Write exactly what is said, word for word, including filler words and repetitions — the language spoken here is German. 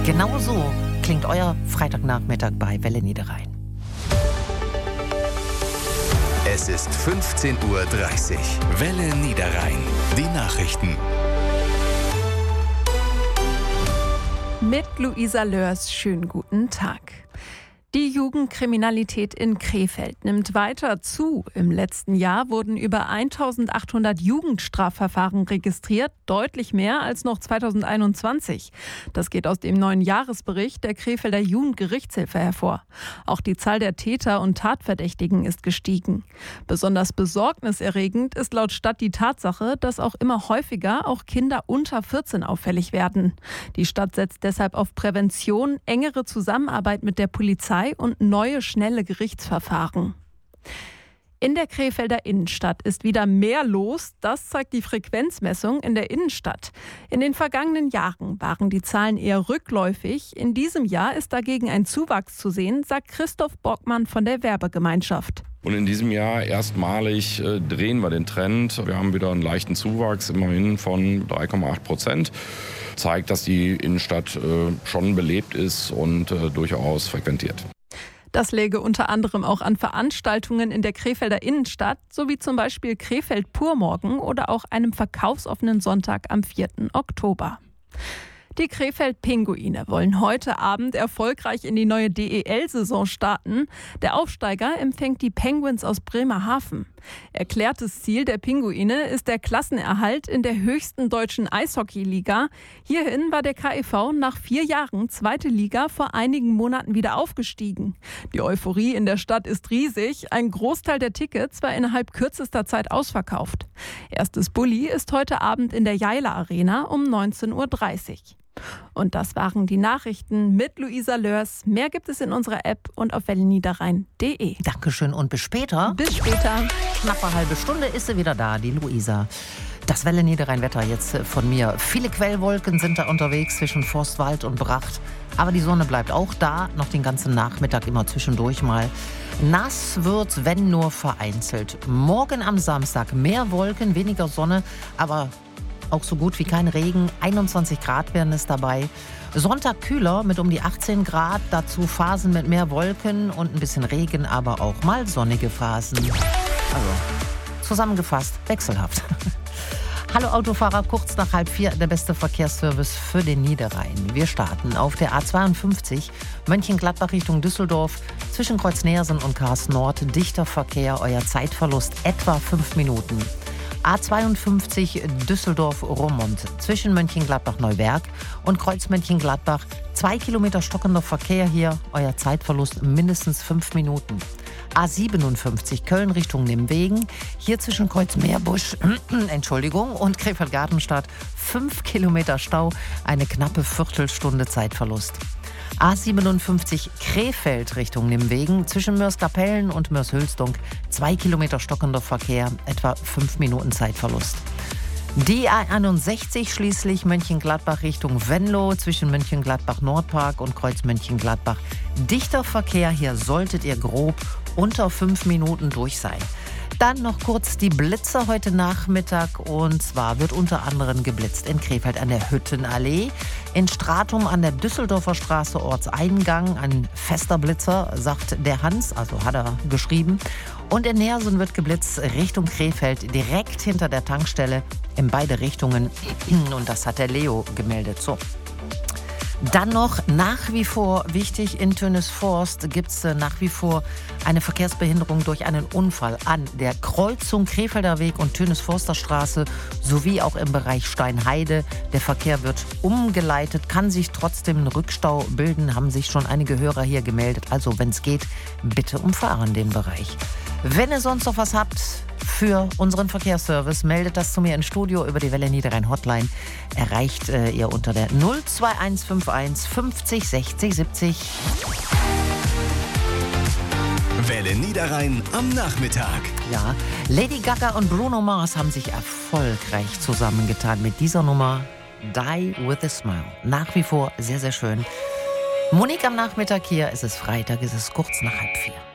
Genau so klingt euer Freitagnachmittag bei Welle Niederrhein. Es ist fünfzehn Uhr dreißig. Welle Niederrhein. Die Nachrichten. Mit Luisa Lörs, schönen guten Tag. Die Jugendkriminalität in Krefeld nimmt weiter zu. Im letzten Jahr wurden über eintausendachthundert Jugendstrafverfahren registriert, deutlich mehr als noch zweitausendeinundzwanzig. Das geht aus dem neuen Jahresbericht der Krefelder Jugendgerichtshilfe hervor. Auch die Zahl der Täter und Tatverdächtigen ist gestiegen. Besonders besorgniserregend ist laut Stadt die Tatsache, dass auch immer häufiger auch Kinder unter vierzehn auffällig werden. Die Stadt setzt deshalb auf Prävention, engere Zusammenarbeit mit der Polizei und neue, schnelle Gerichtsverfahren. In der Krefelder Innenstadt ist wieder mehr los. Das zeigt die Frequenzmessung in der Innenstadt. In den vergangenen Jahren waren die Zahlen eher rückläufig. In diesem Jahr ist dagegen ein Zuwachs zu sehen, sagt Christoph Bockmann von der Werbegemeinschaft. Und in diesem Jahr erstmalig äh, drehen wir den Trend. Wir haben wieder einen leichten Zuwachs, immerhin von drei Komma acht Prozent. Zeigt, dass die Innenstadt äh, schon belebt ist und äh, durchaus frequentiert. Das läge unter anderem auch an Veranstaltungen in der Krefelder Innenstadt, sowie zum Beispiel Krefeld Purmorgen oder auch einem verkaufsoffenen Sonntag am vierten Oktober. Die Krefeld-Pinguine wollen heute Abend erfolgreich in die neue D E L-Saison starten. Der Aufsteiger empfängt die Penguins aus Bremerhaven. Erklärtes Ziel der Pinguine ist der Klassenerhalt in der höchsten deutschen Eishockeyliga. Hierhin war der K e V nach vier Jahren zweite Liga vor einigen Monaten wieder aufgestiegen. Die Euphorie in der Stadt ist riesig. Ein Großteil der Tickets war innerhalb kürzester Zeit ausverkauft. Erstes Bulli ist heute Abend in der Jeiler Arena um neunzehn Uhr dreißig. Und das waren die Nachrichten mit Luisa Lörs. Mehr gibt es in unserer App und auf welle niederrhein punkt de. Dankeschön und bis später. Bis später. Knappe halbe Stunde ist sie wieder da, die Luisa. Das Welle Niederrhein-Wetter jetzt von mir. Viele Quellwolken sind da unterwegs zwischen Forstwald und Bracht. Aber die Sonne bleibt auch da, noch den ganzen Nachmittag immer zwischendurch mal. Nass wird's, wenn nur vereinzelt. Morgen am Samstag mehr Wolken, weniger Sonne, aber auch so gut wie kein Regen. einundzwanzig Grad werden es dabei. Sonntag kühler mit um die achtzehn Grad. Dazu Phasen mit mehr Wolken und ein bisschen Regen, aber auch mal sonnige Phasen. Also zusammengefasst, wechselhaft. Hallo Autofahrer, kurz nach halb vier der beste Verkehrsservice für den Niederrhein. Wir starten auf der A zweiundfünfzig Mönchengladbach Richtung Düsseldorf. Zwischen Kreuz-Neersen und Kars Nord dichter Verkehr, euer Zeitverlust etwa fünf Minuten. A zweiundfünfzig Düsseldorf-Roermond zwischen Mönchengladbach-Neuwerk und Kreuz Mönchengladbach. Zwei Kilometer stockender Verkehr hier, euer Zeitverlust mindestens fünf Minuten. A siebenundfünfzig Köln Richtung Nimwegen, hier zwischen Kreuz Meerbusch Entschuldigung, und Krefeld-Gartenstadt. Fünf Kilometer Stau, eine knappe Viertelstunde Zeitverlust. A siebenundfünfzig Krefeld Richtung Nimwegen, zwischen Mörs-Kapellen und Mörs-Hülsdonk. Zwei Kilometer stockender Verkehr, etwa fünf Minuten Zeitverlust. Die A einundsechzig schließlich Mönchengladbach Richtung Venlo, zwischen Mönchengladbach-Nordpark und Kreuz Mönchengladbach. Dichter Verkehr, hier solltet ihr grob unter fünf Minuten durch sein. Dann noch kurz die Blitze heute Nachmittag, und zwar wird unter anderem geblitzt in Krefeld an der Hüttenallee, in Stratum an der Düsseldorfer Straße Ortseingang, ein fester Blitzer, sagt der Hans, also hat er geschrieben. Und in Neersen wird geblitzt Richtung Krefeld, direkt hinter der Tankstelle, in beide Richtungen, und das hat der Leo gemeldet. So. Dann noch nach wie vor wichtig, in Tönisforst gibt es nach wie vor eine Verkehrsbehinderung durch einen Unfall an der Kreuzung Krefelder Weg und Tönisforster Straße sowie auch im Bereich Steinheide. Der Verkehr wird umgeleitet, kann sich trotzdem ein Rückstau bilden, haben sich schon einige Hörer hier gemeldet. Also wenn es geht, bitte umfahren den Bereich. Wenn ihr sonst noch was habt für unseren Verkehrsservice, meldet das zu mir ins Studio über die Welle Niederrhein Hotline. Erreicht äh, ihr unter der null zwei eins fünf eins fünfzig sechzig siebzig. Welle Niederrhein am Nachmittag. Ja, Lady Gaga und Bruno Mars haben sich erfolgreich zusammengetan mit dieser Nummer Die With A Smile. Nach wie vor sehr, sehr schön. Monique am Nachmittag hier, es ist Freitag, es ist kurz nach halb vier.